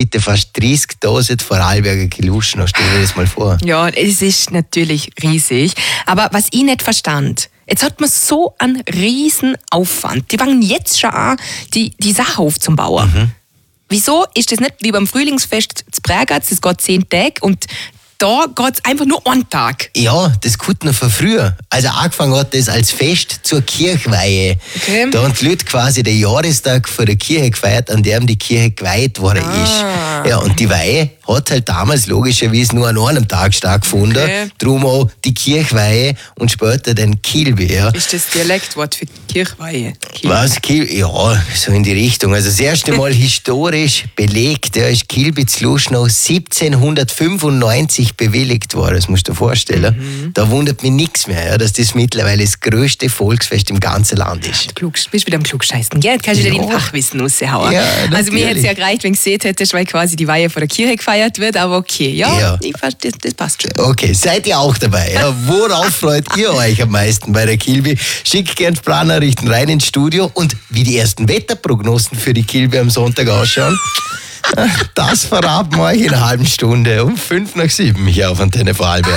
bitte fast 30.000 Vorarlberger Kiluschen. Stell dir das mal vor. Ja, es ist natürlich riesig. Aber was ich nicht verstand, jetzt hat man so einen riesen Aufwand. Die fangen jetzt schon an, die Sache aufzubauen. Wieso ist das nicht wie beim Frühlingsfest zu Bregenz, das geht 10 Tage und da geht es einfach nur einen Tag? Ja, das kommt noch von früher. Also angefangen hat das als Fest zur Kirchweihe. Okay. Da haben die Leute quasi den Jahrestag vor der Kirche gefeiert, an dem die Kirche geweiht worden ist. Ja, und die Weihe hat halt damals logischerweise nur an einem Tag stattgefunden. Okay. Drum auch die Kirchweihe und später den Kilby. Ja. Ist das Dialektwort für Kirchweihe? Was? Ja, so in die Richtung. Also das erste Mal historisch belegt, ja, ist Kilby zu Luschnow 1795 bewilligt worden. Das musst du dir vorstellen. Da wundert mich nichts mehr, ja, dass das mittlerweile das größte Volksfest im ganzen Land ist. Du bist wieder am Klugscheißen, gell? Kannst du dir den Fachwissen raushauen? Ja, also mir hätte es ja natürlich. gereicht, wenn du gesehen hättest, weil quasi die Weihe vor der Kirche gefeiert wird, aber okay, Ja. das passt schon. Okay, seid ihr auch dabei? Ja? Worauf freut ihr euch am meisten bei der Kilby? Schickt gerne Sprachnachrichten rein ins Studio und wie die ersten Wetterprognosen für die Kilby am Sonntag ausschauen. Das verraten wir euch in einer halben Stunde um 6:55 hier auf Antenne Vorarlberg.